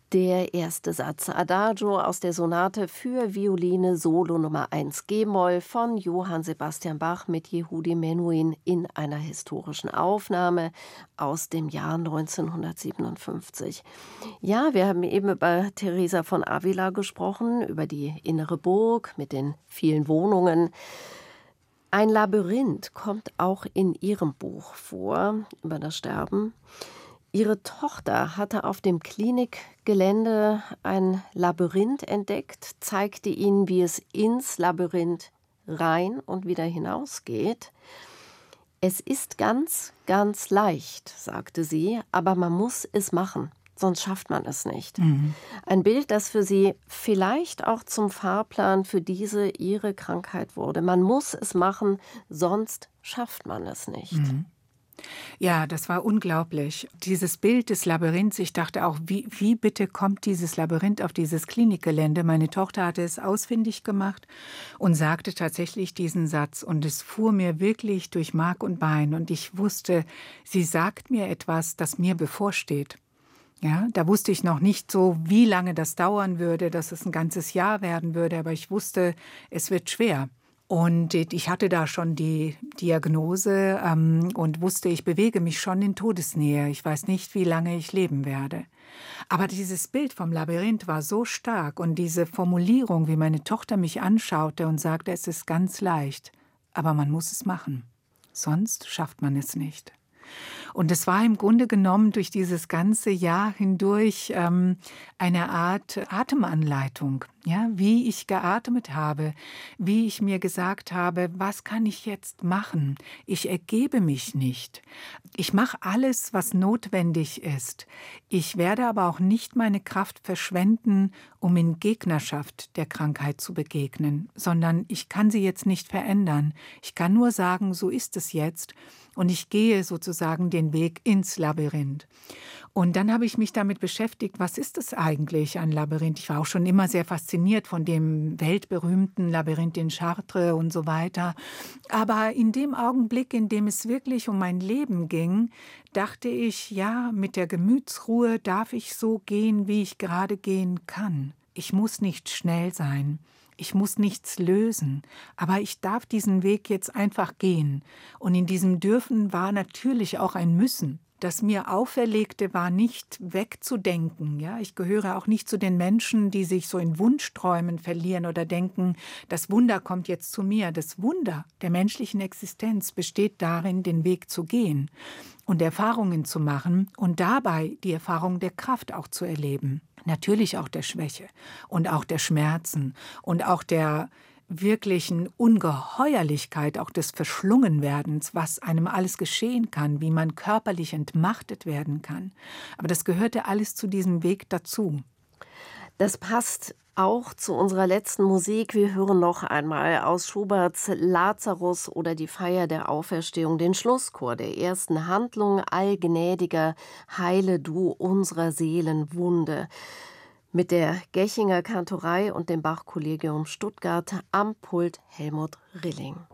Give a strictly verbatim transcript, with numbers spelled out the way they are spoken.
Der erste Satz Adagio aus der Sonate für Violine Solo Nummer eins G-Moll von Johann Sebastian Bach mit Yehudi Menuhin in einer historischen Aufnahme aus dem Jahr neunzehnhundertsiebenundfünfzig. Ja, wir haben eben über Teresa von Avila gesprochen, über die innere Burg mit den vielen Wohnungen. Ein Labyrinth kommt auch in ihrem Buch vor, über das Sterben. Ihre Tochter hatte auf dem Klinikgelände ein Labyrinth entdeckt, zeigte ihnen, wie es ins Labyrinth rein und wieder hinausgeht. Es ist ganz, ganz leicht, sagte sie, aber man muss es machen, sonst schafft man es nicht. Mhm. Ein Bild, das für sie vielleicht auch zum Fahrplan für diese, ihre Krankheit wurde. Man muss es machen, sonst schafft man es nicht. Mhm. Ja, das war unglaublich. Dieses Bild des Labyrinths, ich dachte auch, wie, wie bitte kommt dieses Labyrinth auf dieses Klinikgelände? Meine Tochter hatte es ausfindig gemacht und sagte tatsächlich diesen Satz. Und es fuhr mir wirklich durch Mark und Bein. Und ich wusste, sie sagt mir etwas, das mir bevorsteht. Ja, da wusste ich noch nicht so, wie lange das dauern würde, dass es ein ganzes Jahr werden würde. Aber ich wusste, es wird schwer. Und ich hatte da schon die Diagnose ähm, und wusste, ich bewege mich schon in Todesnähe. Ich weiß nicht, wie lange ich leben werde. Aber dieses Bild vom Labyrinth war so stark und diese Formulierung, wie meine Tochter mich anschaute und sagte, es ist ganz leicht, aber man muss es machen. Sonst schafft man es nicht. Und es war im Grunde genommen durch dieses ganze Jahr hindurch ähm, eine Art Atemanleitung, ja, wie ich geatmet habe, wie ich mir gesagt habe, was kann ich jetzt machen? Ich ergebe mich nicht. Ich mache alles, was notwendig ist. Ich werde aber auch nicht meine Kraft verschwenden, um in Gegnerschaft der Krankheit zu begegnen, sondern ich kann sie jetzt nicht verändern. Ich kann nur sagen, so ist es jetzt. Und ich gehe sozusagen den Weg ins Labyrinth. Und dann habe ich mich damit beschäftigt, was ist es eigentlich, ein Labyrinth? Ich war auch schon immer sehr fasziniert von dem weltberühmten Labyrinth in Chartres und so weiter. Aber in dem Augenblick, in dem es wirklich um mein Leben ging, dachte ich, ja, mit der Gemütsruhe darf ich so gehen, wie ich gerade gehen kann. Ich muss nicht schnell sein. Ich muss nichts lösen, aber ich darf diesen Weg jetzt einfach gehen. Und in diesem Dürfen war natürlich auch ein Müssen. Das mir auferlegte, war nicht wegzudenken. Ja, ich gehöre auch nicht zu den Menschen, die sich so in Wunschträumen verlieren oder denken, das Wunder kommt jetzt zu mir. Das Wunder der menschlichen Existenz besteht darin, den Weg zu gehen und Erfahrungen zu machen und dabei die Erfahrung der Kraft auch zu erleben. Natürlich auch der Schwäche und auch der Schmerzen und auch der wirklichen Ungeheuerlichkeit, auch des Verschlungenwerdens, was einem alles geschehen kann, wie man körperlich entmachtet werden kann. Aber das gehörte alles zu diesem Weg dazu. Das passt auch zu unserer letzten Musik. Wir hören noch einmal aus Schuberts Lazarus oder die Feier der Auferstehung, den Schlusschor der ersten Handlung. Allgnädiger, heile du unserer Seelen Wunde. Mit der Gechinger Kantorei und dem Bach-Kollegium Stuttgart am Pult Helmut Rilling.